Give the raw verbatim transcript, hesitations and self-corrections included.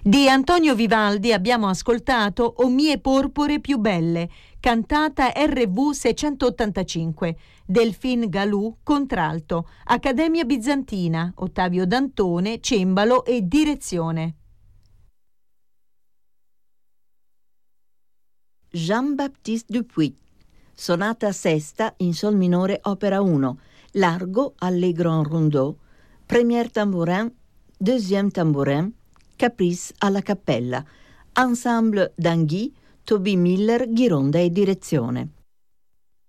Di Antonio Vivaldi abbiamo ascoltato O mie porpore più belle, cantata R V seicentottantacinque, Delphine Galou, contralto, Accademia Bizantina, Ottavio Dantone, cembalo e direzione. Jean-Baptiste Dupuy, sonata sesta in sol minore opera uno, largo allegro en rondeau, premier tambourin, deuxième tambourin, caprice alla cappella, ensemble d'Anghi, Toby Miller, ghironda e direzione.